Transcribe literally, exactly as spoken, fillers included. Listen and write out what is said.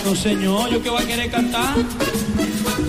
No, señor, ¿yo qué voy a querer cantar?